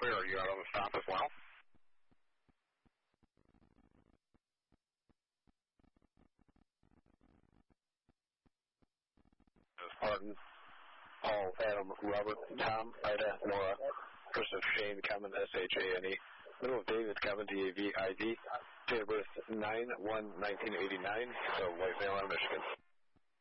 clear. Are you out on the stop as well? Martin, Paul, Adam, Robert, Tom, Ida, Nora, Christopher, Shane, Kevin, S-H-A-N-E, middle of David, Kevin, D-A-V-I-D, date of birth 9/1/1989, so White Vale, Michigan.